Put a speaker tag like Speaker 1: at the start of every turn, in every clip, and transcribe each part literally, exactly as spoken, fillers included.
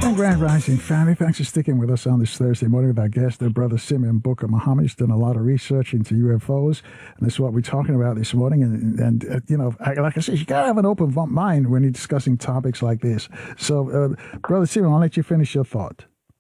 Speaker 1: And Grand Rising family, thanks for sticking with us on this Thursday morning with our guest, their brother Simeon Booker Muhammad. He's done a lot of research into U F Os, and that's what we're talking about this morning. And, and uh, you know, like I said, you got to have an open mind when you're discussing topics like this. So, uh, brother Simeon, I'll let you finish your thought.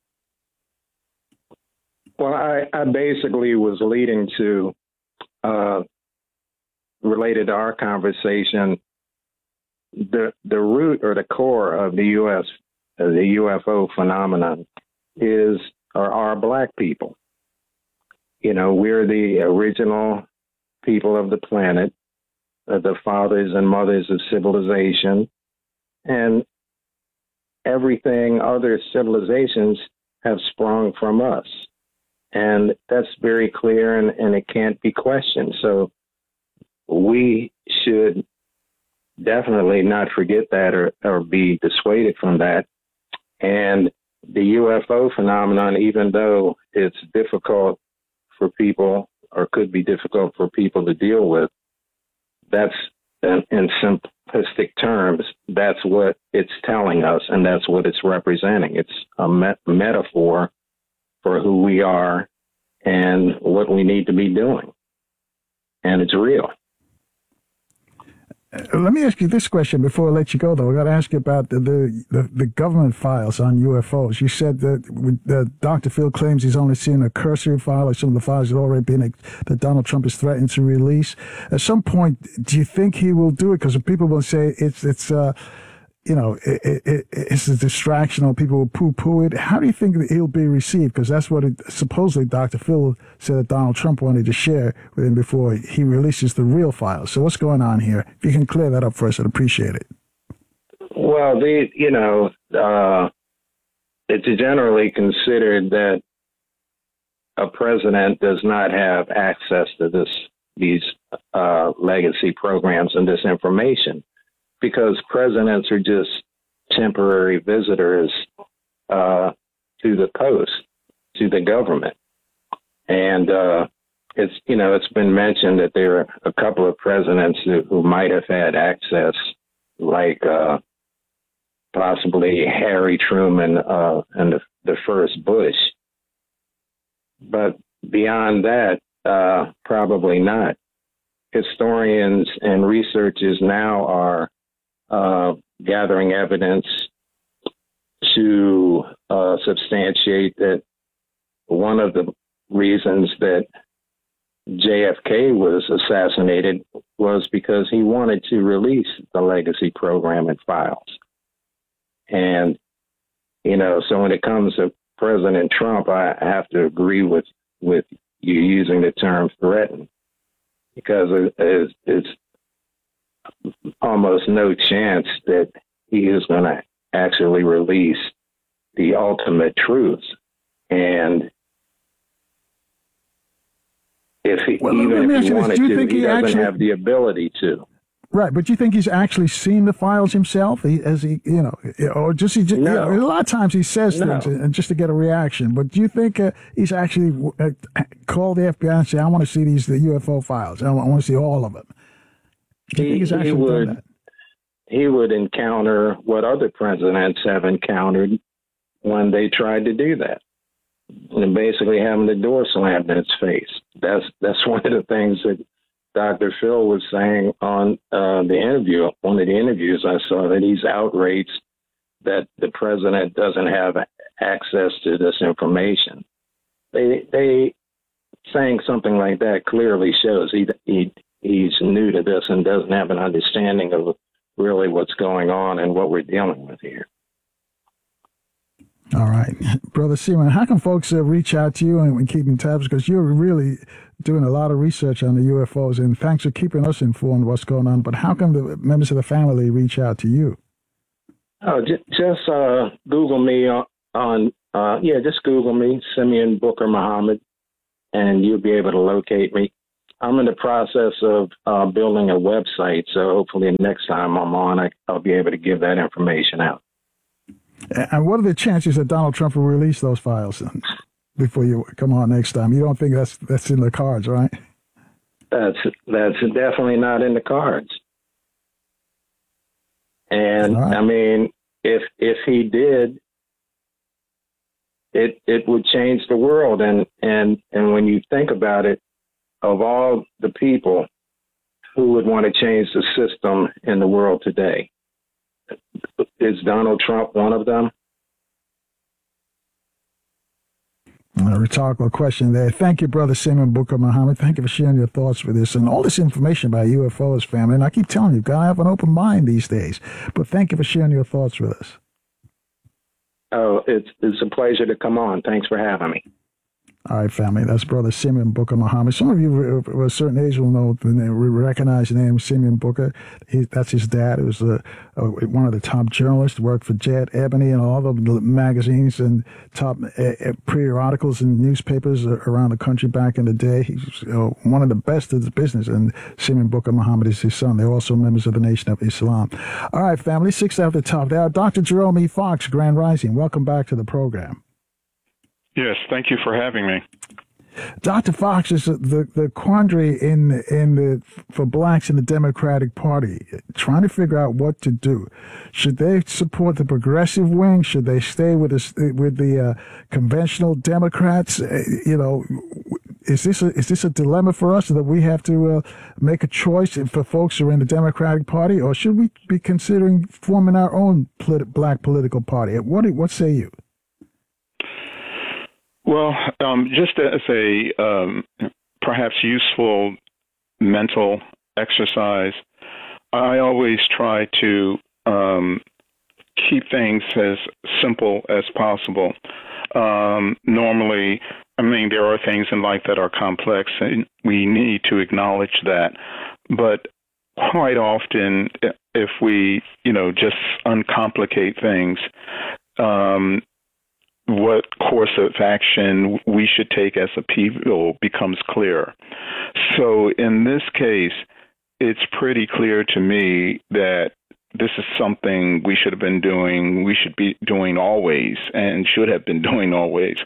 Speaker 2: Well, I, I basically was leading to, uh, related to our conversation, the the root or the core of the U S uh, the U F O phenomenon is are our black people. You know, we're the original people of the planet, uh, the fathers and mothers of civilization, and everything other civilizations have sprung from us. And that's very clear, and, and it can't be questioned. So we should definitely not forget that or, or be dissuaded from that. And the U F O phenomenon, even though it's difficult for people or could be difficult for people to deal with, that's in, in simplistic terms, that's what it's telling us, and that's what it's representing. It's a me- metaphor for who we are and what we need to be doing. And it's real.
Speaker 1: Let me ask you this question before I let you go, though. I got to ask you about the, the, the, the government files on U F Os. You said that, that Doctor Phil claims he's only seen a cursory file, or some of the files had already been that Donald Trump is threatened to release. At some point, do you think he will do it? Because people will say it's it's uh, you know it, it, it's a distraction, or people will poo-poo it. How do you think that he'll be received? Because that's what it, supposedly Doctor Phil said that Donald Trump wanted to share with him before he releases the real files. So what's going on here? If you can clear that up for us, I'd appreciate it.
Speaker 2: Well, the you know, uh, it's generally considered that a president does not have access to this these uh, legacy programs and this information, because presidents are just temporary visitors uh, to the post, to the government. And uh, it's, you know, it's been mentioned that there are a couple of presidents who, who might have had access, like uh, possibly Harry Truman uh, and the, the first Bush. But beyond that, uh, probably not. Historians and researchers now are uh, gathering evidence to uh, substantiate that one of the reasons that J F K was assassinated was because he wanted to release the legacy program and files. And, you know, so when it comes to President Trump, I have to agree with, with you using the term threatened, because it, it's, it's almost no chance that he is going to actually release the ultimate truths. And if he,
Speaker 1: well,
Speaker 2: even if he
Speaker 1: this.
Speaker 2: wanted
Speaker 1: Do you
Speaker 2: to,
Speaker 1: think
Speaker 2: he,
Speaker 1: he
Speaker 2: doesn't
Speaker 1: actually...
Speaker 2: have the ability to.
Speaker 1: Right, but do you think he's actually seen the files himself? He, as he, you know, or just he? Just,
Speaker 2: no.
Speaker 1: you know, a lot of times he says
Speaker 2: no.
Speaker 1: things and just to get a reaction. But do you think uh, he's actually uh, called the F B I and said, "I want to see these the U F O files. I want, I want to see all of them"? Do you
Speaker 2: he,
Speaker 1: think he's actually
Speaker 2: he would,
Speaker 1: done that?
Speaker 2: He would encounter what other presidents have encountered when they tried to do that, and basically having the door slammed in his face. That's that's one of the things that Doctor Phil was saying on uh, the interview, one of the interviews I saw, that he's outraged that the president doesn't have access to this information. They they saying something like that clearly shows he he he's new to this and doesn't have an understanding of really what's going on and what we're dealing with here.
Speaker 1: All right. Brother Seaman, how can folks uh, reach out to you and, and keep in tabs? Because you're really doing a lot of research on the U F Os, and thanks for keeping us informed what's going on. But how can the members of the family reach out to you?
Speaker 2: Oh, j- just uh, Google me on, on uh, yeah, just Google me, Simeon Booker Muhammad, and you'll be able to locate me. I'm in the process of uh, building a website, so hopefully next time I'm on, I, I'll be able to give that information out.
Speaker 1: And what are the chances that Donald Trump will release those files before you come on next time? You don't think that's that's in the cards, right?
Speaker 2: That's that's definitely not in the cards. And
Speaker 1: right.
Speaker 2: I mean, if if he did, it it would change the world. And and and when you think about it, of all the people who would want to change the system in the world today, is Donald Trump one of them?
Speaker 1: A rhetorical question there. Thank you, Brother Simeon Booker Muhammad. Thank you for sharing your thoughts with us and all this information about U F Os, family. And I keep telling you, gotta have an open mind these days. But thank you for sharing your thoughts with us.
Speaker 2: Oh, it's it's a pleasure to come on. Thanks for having me.
Speaker 1: All right, family. That's Brother Simeon Booker Muhammad. Some of you of a certain age will know, recognize the name Simeon Booker. He, that's his dad. He was a, a, one of the top journalists, worked for Jet, Ebony, and all the magazines and top uh, periodicals and newspapers around the country back in the day. He's you know, one of the best of the business, and Simeon Booker Muhammad is his son. They're also members of the Nation of Islam. All right, family. Six after the top there. Doctor Jerome E. Fox, Grand Rising. Welcome back to the program.
Speaker 3: Yes, thank you for having me.
Speaker 1: Doctor Fox, is the the quandary in in the for blacks in the Democratic Party, trying to figure out what to do. Should they support the progressive wing? Should they stay with the with the uh, conventional Democrats? Uh, you know, is this a, is this a dilemma for us that we have to uh, make a choice for folks who are in the Democratic Party, or should we be considering forming our own polit- black political party? What what say you?
Speaker 3: Well, um, just as a um, perhaps useful mental exercise, I always try to um, keep things as simple as possible. Um, normally, I mean, there are things in life that are complex, and we need to acknowledge that. But quite often, if we, you know, just uncomplicate things, um, what course of action we should take as a people becomes clear. So in this case, it's pretty clear to me that this is something we should have been doing, we should be doing always, and should have been doing always,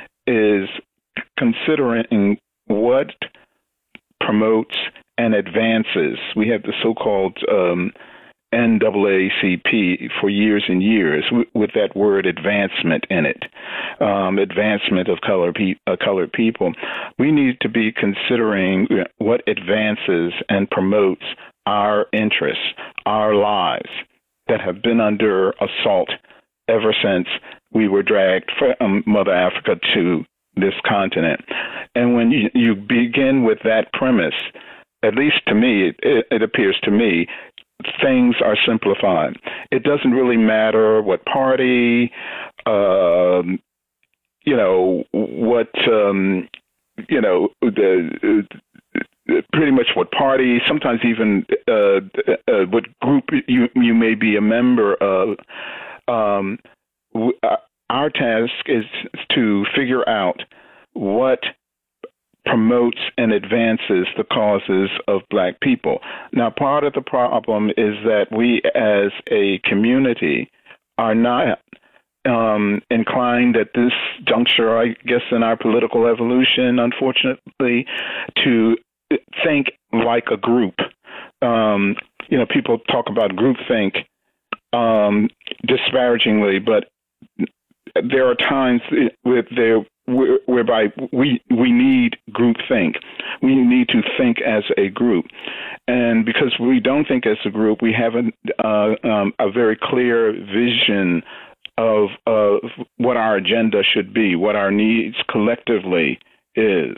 Speaker 3: is considering what promotes and advances. We have the so-called um, N double A C P for years and years with, with that word advancement in it, um, advancement of color pe- uh, colored people. We need to be considering what advances and promotes our interests, our lives that have been under assault ever since we were dragged from Mother Africa to this continent. And when you, you begin with that premise, at least to me, it, it appears to me, things are simplified. It doesn't really matter what party, um, you know, what, um, you know, the, uh, pretty much what party, sometimes even uh, uh, what group you, you may be a member of. Um, w- our task is to figure out what promotes and advances the causes of black people. Now, part of the problem is that we as a community are not um, inclined at this juncture, I guess, in our political evolution, unfortunately, to think like a group. Um, you know, people talk about groupthink um, disparagingly, but there are times with there whereby we we need groupthink. We need to think as a group. And because we don't think as a group, we have a, uh, um, a very clear vision of, of what our agenda should be, what our needs collectively is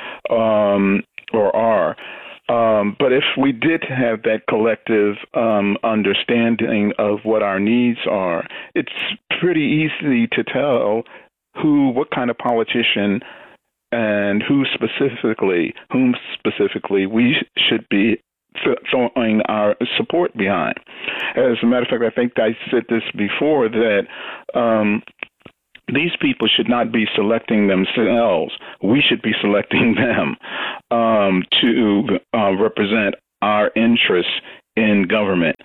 Speaker 3: um, or are. Um, but if we did have that collective um, understanding of what our needs are, it's pretty easy to tell who, what kind of politician and who specifically, whom specifically we should be throwing our support behind. As a matter of fact, I think I said this before, that um, these people should not be selecting themselves. We should be selecting them um, to uh, represent our interests in government.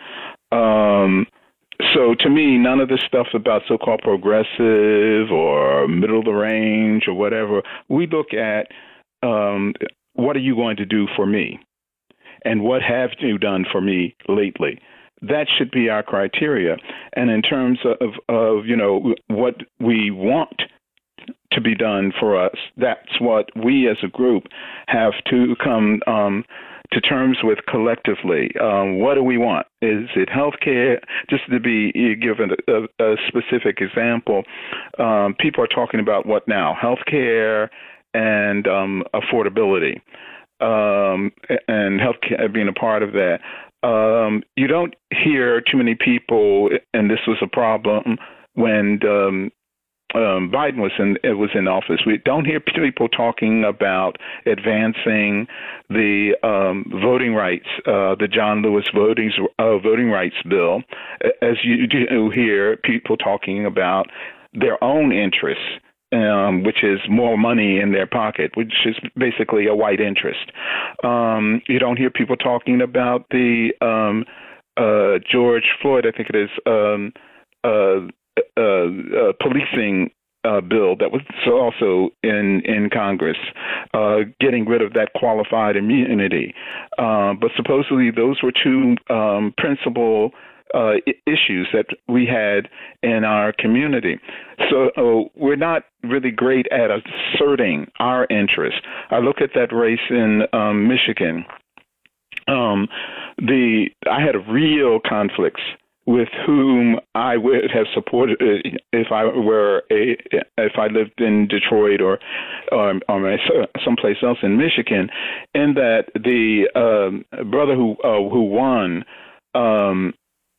Speaker 3: Um, so to me, none of this stuff about so-called progressive or middle of the range or whatever, we look at um, what are you going to do for me? And what have you done for me lately? That should be our criteria. And in terms of, of, you know, what we want to be done for us. That's what we as a group have to come um, to terms with collectively. Um, what do we want? Is it health care? Just to be given a, a specific example, um, people are talking about what now? Health care and um, affordability, um, and health care being a part of that. Um, you don't hear too many people, and this was a problem when um, um, Biden was in it was in office. We don't hear people talking about advancing the um, voting rights, uh, the John Lewis voting uh, voting rights bill, as you do hear people talking about their own interests. Um, which is more money in their pocket, which is basically a white interest. Um, you don't hear people talking about the um, uh, George Floyd, I think it is, um, uh, uh, uh, policing uh, bill that was also in, in Congress, uh, getting rid of that qualified immunity. Uh, but supposedly those were two um, principal Uh, issues that we had in our community. So uh, we're not really great at asserting our interests. I look at that race in um, Michigan. Um, the I had real conflicts with whom I would have supported if I were a if I lived in Detroit or or, or someplace else in Michigan, in that the um, brother who uh, who won. Um,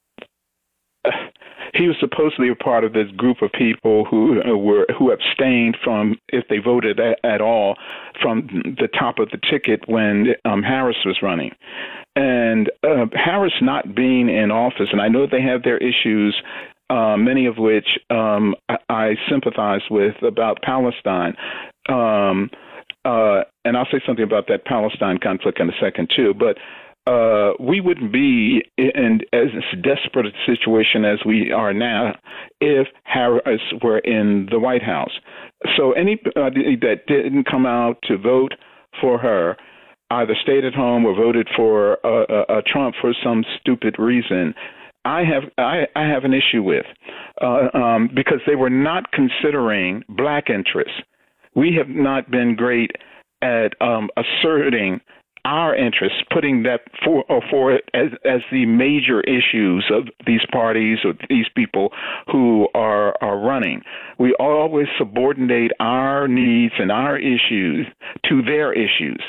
Speaker 3: He was supposedly a part of this group of people who uh, were who abstained from, if they voted at, at all, from the top of the ticket when um, Harris was running. And uh, Harris not being in office, and I know they have their issues, uh, many of which um, I, I sympathize with about Palestine. Um, uh, and I'll say something about that Palestine conflict in a second, too. But Uh, we wouldn't be in as desperate a situation as we are now if Harris were in the White House. So anybody that didn't come out to vote for her either stayed at home or voted for uh, uh, Trump for some stupid reason, I have I, I have an issue with uh, um, because they were not considering black interests. We have not been great at um, asserting our interests, putting that for or for it as as the major issues of these parties or these people who are are running. We always subordinate our needs and our issues to their issues.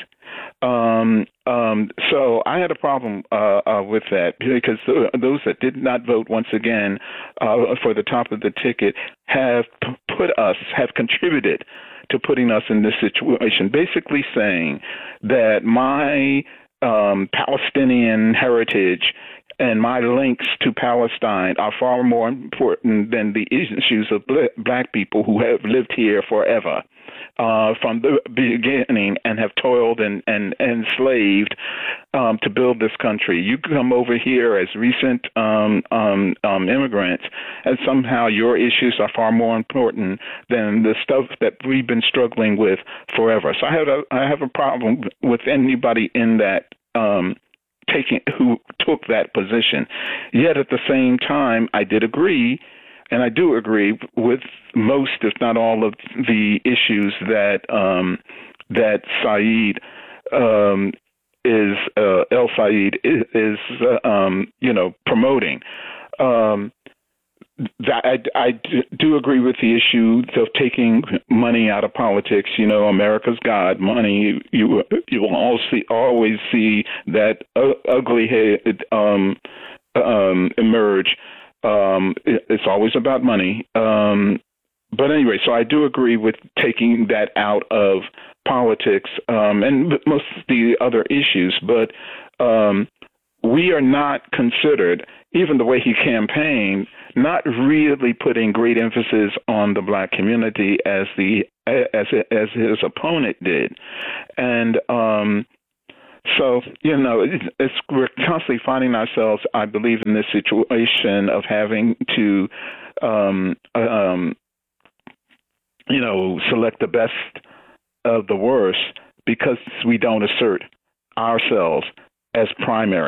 Speaker 3: Um, um, so I had a problem uh, uh, with that because those that did not vote once again uh, for the top of the ticket have p- put us, have contributed to putting us in this situation, basically saying that my um, Palestinian heritage and my links to Palestine are far more important than the issues of black people who have lived here forever. Uh, from the beginning and have toiled and, and, and enslaved um, to build this country. You come over here as recent um, um, um, immigrants, and somehow your issues are far more important than the stuff that we've been struggling with forever. So I have a, I have a problem with anybody in that um, taking who took that position. Yet at the same time, I did agree. And I do agree with most, if not all, of the issues that um, that Saeed um, is uh, El Saeed is, is uh, um, you know promoting. Um, that I, I do agree with the issue of taking money out of politics. You know, America's God, money. You you will always see, always see that uh, ugly head um, um, emerge. Um, it, it's always about money. Um, but anyway, so I do agree with taking that out of politics um, and most of the other issues. But um, we are not considered, even the way he campaigned, not really putting great emphasis on the black community as the as as his opponent did, and. Um, So, you know, it's, it's, we're constantly finding ourselves, I believe, in this situation of having to, um, um, you know, select the best of the worst because we don't assert ourselves as primary.